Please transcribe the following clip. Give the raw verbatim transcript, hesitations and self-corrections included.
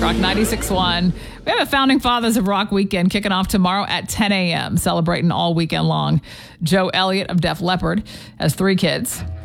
Rock ninety-six point one. We have a Founding Fathers of Rock weekend kicking off tomorrow at ten a.m., celebrating all weekend long. Joe Elliott of Def Leppard has three kids.